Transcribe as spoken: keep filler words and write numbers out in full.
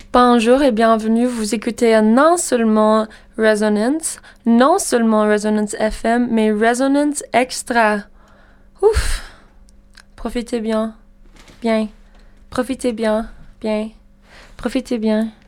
Bonjour et bienvenue. Vous écoutez non seulement Resonance, non seulement Resonance F M, mais Resonance Extra. Ouf! Profitez bien. Bien. Profitez bien. Bien. Profitez bien.